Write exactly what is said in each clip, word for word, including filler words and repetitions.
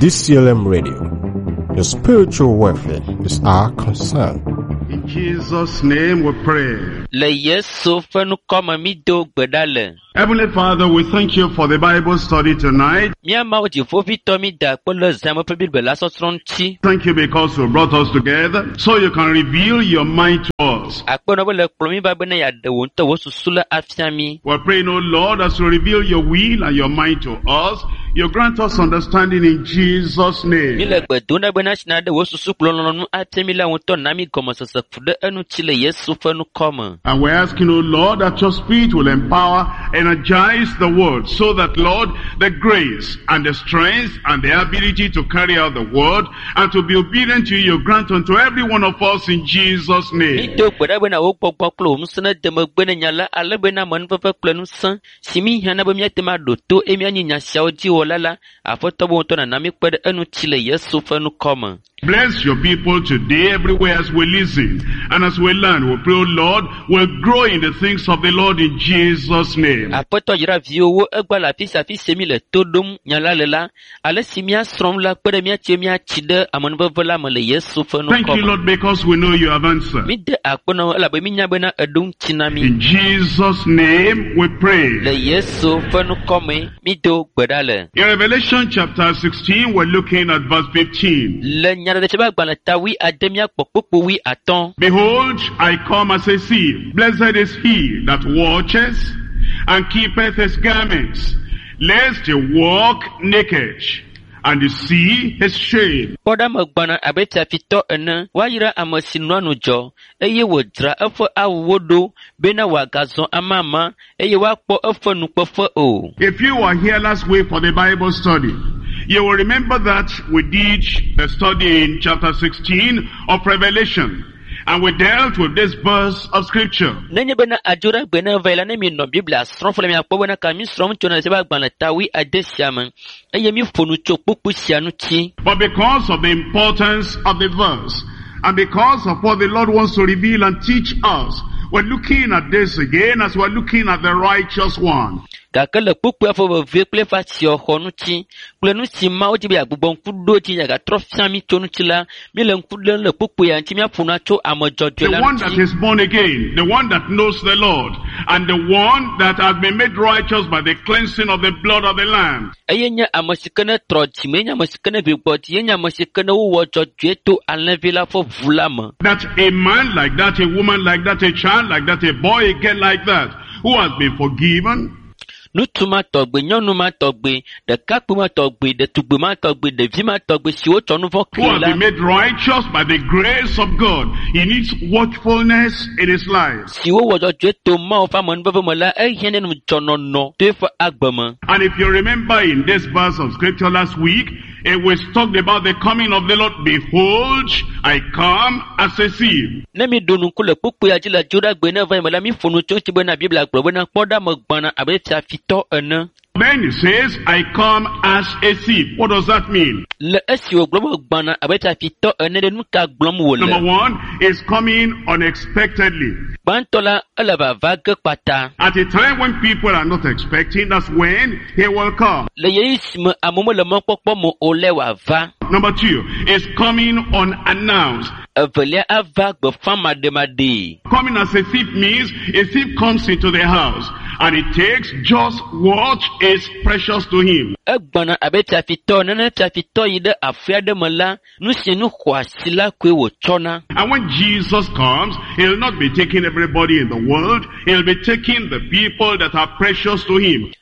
D C L M Radio. Your spiritual welfare is our concern. In Jesus' name we pray. Heavenly Father, we thank you for the Bible study tonight. Thank you because you brought us together so you can reveal your mind to us. We're praying, oh Lord, as you reveal your will and your mind to us, you grant us understanding in Jesus' name. And we're asking, oh Lord, that your Spirit will empower, energize the word, so that, Lord, the grace and the strength and the ability to carry out the word and to be obedient to you, you grant unto every one of us in Jesus' name. Bless your people today, everywhere as we listen and as we learn. We pray, oh Lord, we'll grow in the things of the Lord in Jesus' name. Thank you, Lord, because we know you have answered. In Jesus' name we pray. In Revelation chapter sixteen, we're looking at verse fifteen. Behold, I come as a thief. Blessed is he that watches and keepeth his garments, lest he walk naked and see his shame. If you were here last week for the Bible study, you will remember that we did a study in chapter sixteen of Revelation. And we dealt with this verse of scripture. But because of the importance of the verse, and because of what the Lord wants to reveal and teach us, we're looking at this again as we're looking at the righteous one. And if the one that is born again, the one that knows the Lord, and the one that has been made righteous by the cleansing of the blood of the Lamb. That a man like that, a woman like that, a child like that, a boy, a girl like that, who has been forgiven, who has been made righteous by the grace of God, he needs watchfulness in his life. And if you remember in this verse of scripture last week, it was talked about the coming of the Lord. Behold, I come as a thief. Then he says, I come as a thief. What does that mean? Number one, is coming unexpectedly. At a time when people are not expecting, that's when he will come. Number two, is coming unannounced. Coming as a thief means a thief comes into the house and it takes just what is precious to him. And when Jesus comes, he'll not be taking everybody in the world, he'll be taking the people that are precious to him.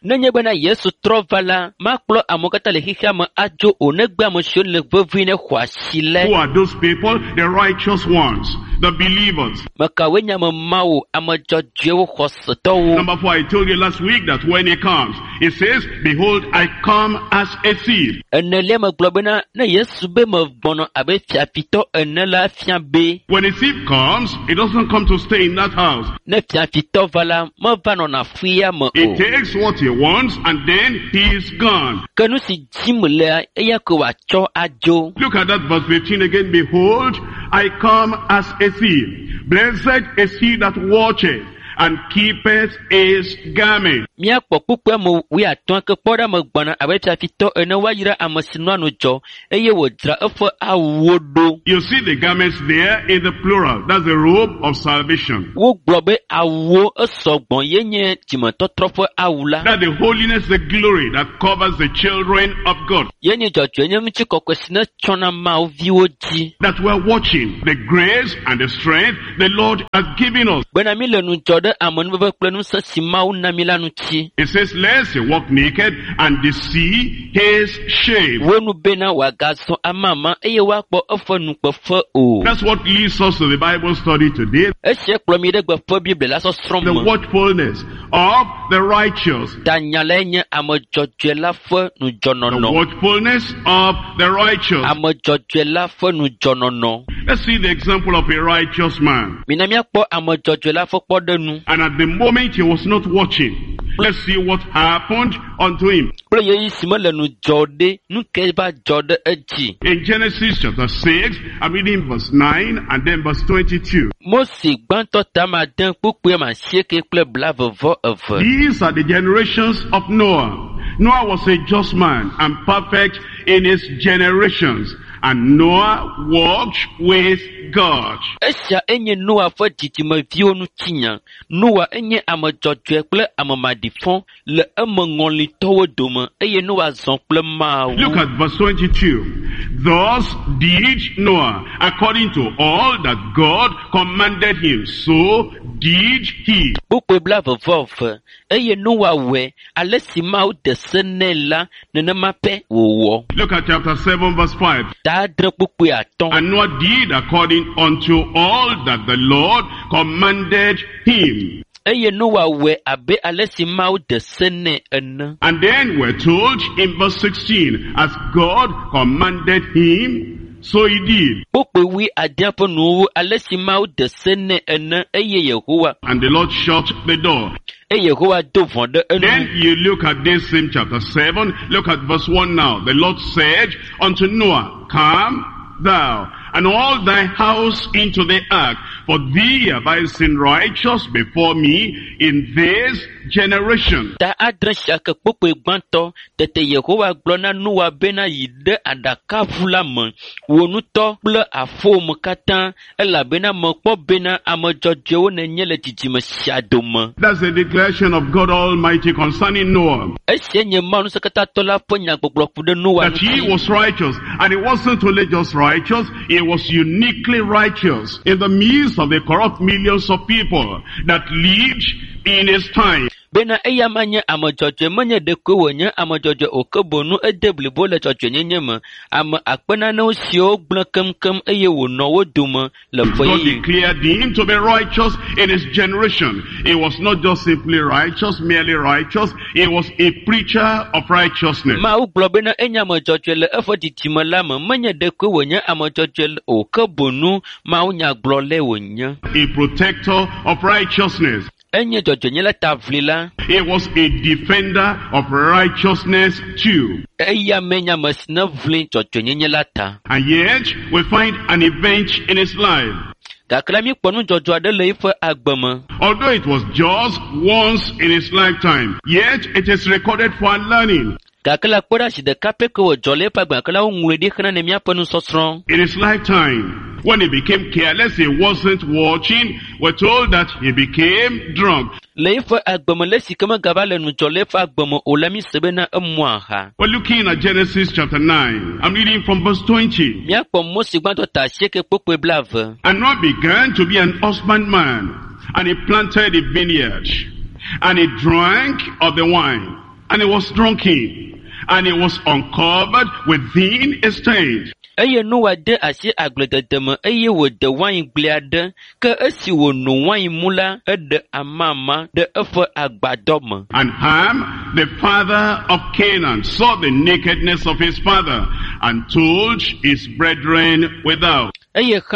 Who are those people? The righteous ones, the believers. Number four, I told you last week that when he comes, he says, behold, I come as a thief. When a thief comes, he doesn't come to stay in that house. He takes what he wants and then he is gone. Look at that verse fifteen again. Behold, I come as a thief. Blessed is he that watcheth and keepeth his garment. Mia pokukwe mo wi aton ke poda mo gbona abeta fito ene wayira amasinu anojo eye wodra efo awodo. You see the garments there in the plural. That's the robe of salvation. Wo globe awo esogbon yenye timototrofo awula. That the holiness, the glory that covers the children of God. Yenye jojo yenye mchi kokwesina chona ma oviwoji. That we're watching the grace and the strength the Lord has given us. Bena mile nu jode amon bebe plenu sa simau na milanu chi. It says, lest he walk naked and deceive his shame. Wonu bena wagaso amama eye wakpo efo nukpo fo o. That's what leads us to the Bible study today. Eshe plomide gbe fo Bible la so strom. The watchfulness of the righteous. Danyalenye amojojo la fo nu jonono. The watchfulness of the righteous. Amojojo la fo nu jonono. Let's see the example of a righteous man. Minamia po amojojo la fo podenu. And at the moment he was not watching, let's see what happened unto him. In Genesis chapter six, I'm reading verse nine and then verse twenty-two. These are the generations of Noah. Noah was a just man and perfect in his generations. And Noah walked with God. Esha enye Noah fo jitime vio nu tinya. Noah enye amajojwe ple amamadifon le emengonli towo dome eye Noah zon ple ma. Look at verse twenty-two. Thus did Noah according to all that God commanded him, so did he. Bukwe blave vof eye Noah we alesima u desenela nenema pe wo. Look at chapter seven verse five. And Noah did according unto all that the Lord commanded him. And then we're told in verse sixteen, as God commanded him, so he did. And the Lord shut the door. Then you look at this same chapter seven, look at verse one now. The Lord said unto Noah, come thou and all thy house into the ark, for thee have I seen righteous before me in this generation. Ta adresha ke popo gbanto tete Yehowa glona Noah bena yide adaka fulama wonuto ple afom katan ela bena mokpo bena amojojo ne nyele titime shadoma. That's the declaration of God Almighty concerning Noah. Esenye manu sekata tola ponya gbogbo de Noah. That he was righteous, and it wasn't only just righteous, he was uniquely righteous in the midst of the corrupt millions of people that lived in his time. Bena eya manya amajojo manya de kwonya amajojo okobonu edebli bole jojo nyenyema ama akpena na osio gblakem kem eye wo no woduma le foyi. God declared him to be righteous in his generation. He was not just simply righteous, merely righteous. He was a preacher of righteousness. Ma uglo bena enya amajojo le efodi timalama manya de kwonya amajojo okobonu ma unya glole wonya. A protector of righteousness. He was a defender of righteousness too. And yet, we find an event in his life. Although it was just once in his lifetime, yet it is recorded for learning. In his lifetime, when he became careless, he wasn't watching, we're told that he became drunk. We're looking at Genesis chapter nine. I'm reading from verse twenty. And Noah began to be an husbandman, and he planted a vineyard, and he drank of the wine, and he was drunken. And it was uncovered within his tent. Eye Noah de asi aglededeme eye wo de wine gliade ke esi wo no wine mula ede amama de efo agbadome. And Ham, the father of Canaan, saw the nakedness of his father and told his brethren without. Eye Ham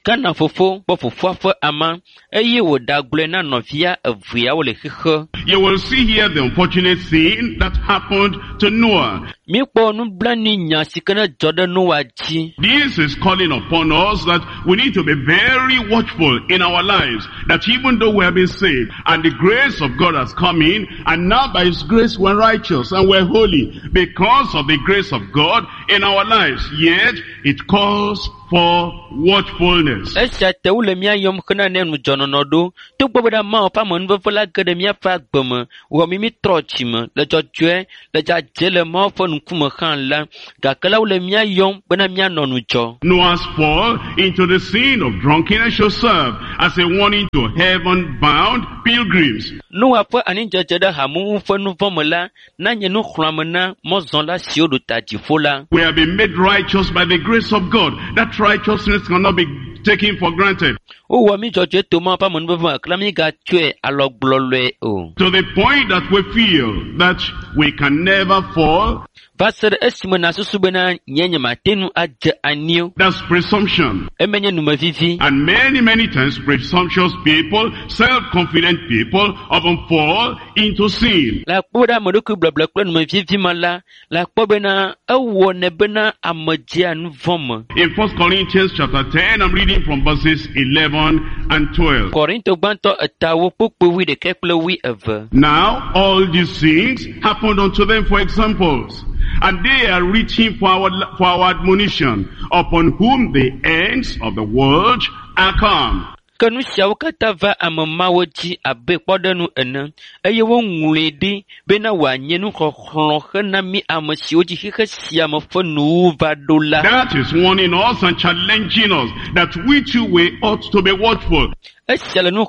Kana fofo bo fofoa fo ama eye wo dagble na novia avia wo le hehe. You will see here the unfortunate thing that happened to Noah. Mi po nu blani nya sikana joda Noah ji. This is calling upon us that we need to be very watchful in our lives, that even though we have been saved and the grace of God has come in, and now by His grace we're righteous and we're holy because of the grace of God in our lives, yet it calls for watchfulness. Esha te ule mia yom kana nenu jononodo to boboda ma pa mon vola gade mia fa gbem wo mi mi trochim le jojue le jajele ma fo nkuma kan la ga kala ule mia yom bana mia nonu jo. Noah's fall into the sin of drunkenness should serve as a warning to heaven-bound pilgrims. Noah fa ani jajeda hamu fo nu vomola na nyenu khramana mo zon la siodo tajifola. We have been made righteous by the grace of God. That righteousness cannot be taken for granted. O wa mi jojo to ma pa mon bava klami ga tue alogblolwe o. To the point that we feel that we can never fall. Pastor esimo na susubena nyenye matenu aje anio. That's presumption. Emenye numa vivi. And many, many times presumptuous people, self-confident people often fall into sin. La poda modoku blabla kwa numa vivi mala. La pobena awo nebena amajia nuvoma. In First Corinthians chapter ten, I'm reading from verses eleven and twelve. Korinto banto atawo pukwe wi de kekle wi ever. Now all these things happened unto them for examples, and they are written for our, for our admonition, upon whom the ends of the world are come. Kanu shawkata va amamawoji abe podanu ena eye wo nwedi bena wanyenu khokhlo na mi amashioji hikasia mafonu vadola. That is warning us and challenging us that we too we ought to be watchful. And the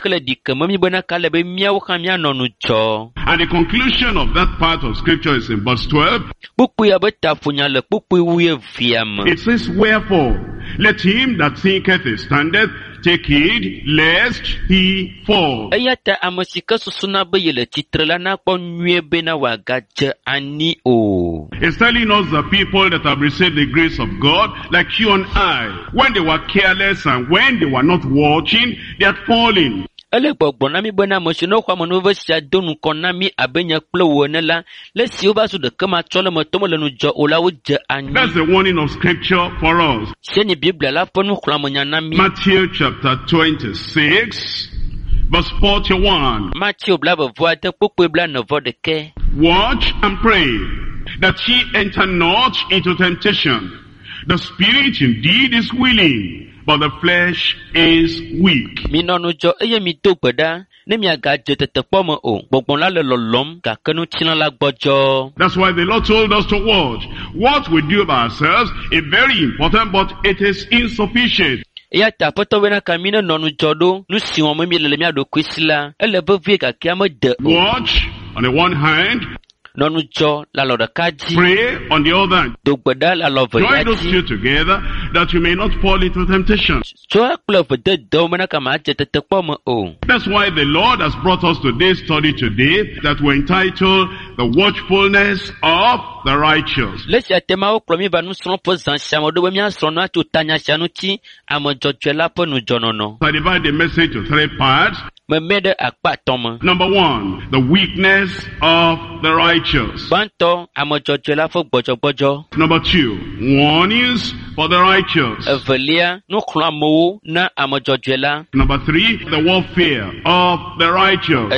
conclusion of that part of scripture is in verse twelve. It says, wherefore, let him that thinketh he standeth take heed lest he fall. It's telling us the people that have received the grace of God, like you and I, when they were careless and when they were not watching, they had fallen. That's the warning of scripture for us. Matthew chapter twenty-six, verse forty-one. Watch and pray that ye enter not into temptation. The spirit indeed is willing, but the flesh is weak. That's why the Lord told us to watch. What we do by ourselves is very important, but it is insufficient. Watch on the one hand, pray on the other. Join those two together that you may not fall into temptation. That's why the Lord has brought us to this study today that we're entitled The Watchfulness of the Righteous. I divide the message to three parts. Number one, the weakness of the righteous. Number two, warnings for the righteous. Number three, the warfare of the righteous.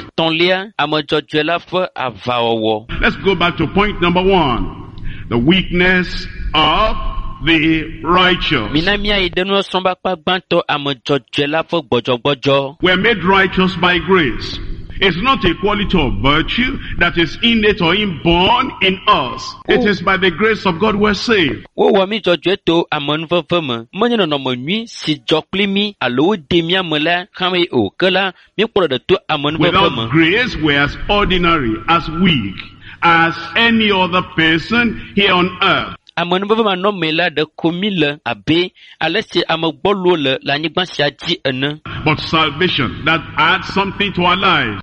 Let's go back to point number one, the weakness of the righteous. We are made righteous by grace. It's not a quality of virtue that is innate or inborn in us. It is by the grace of God we're saved. Without grace, we're as ordinary, as weak, as any other person here on earth. But salvation, that adds something to our lives.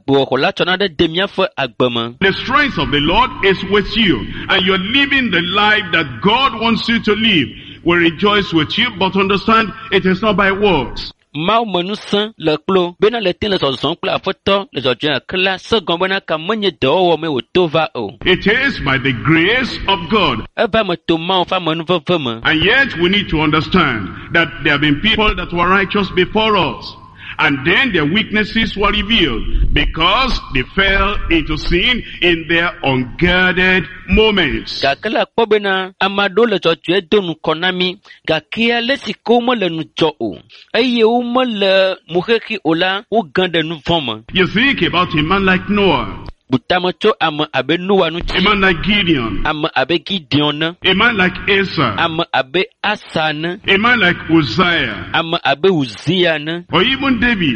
The strength of the Lord is with you, and you're living the life that God wants you to live. we rejoice with you, but understand it is not by works. Mau menusan le klo bena le tin le zozon kple afeto le zodzon kla segon bena ka menye dɔwɔwɔ me woto va o. It is by the grace of God. Eva me to mau fa menu veve me. And yet we need to understand that there have been people that were righteous before us. And then their weaknesses were revealed because they fell into sin in their unguarded moments. Gakela kpɔ bena amado le dzɔdzɔe do nu kɔ na mi gake ale si ke wome le nu dzɔ o eye wome le muxexi o la wo gã ɖe nu vɔ me. You think about a man like Noah. Butame tso ame abe Noa ŋuti. A man like Gideon. Ame abe Gideon ne. A man like Asa. Ame abe Asa ne. A man like Uzziah. Ame abe Uzziah ne. Or even David.